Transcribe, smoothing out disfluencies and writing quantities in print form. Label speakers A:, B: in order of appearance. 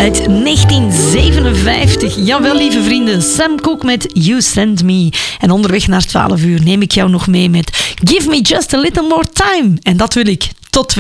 A: uit 1957. Jawel, lieve vrienden, Sam Cooke met You Send Me. En onderweg naar 12 uur neem ik jou nog mee met Give Me Just a Little More Time. En dat wil ik tot 2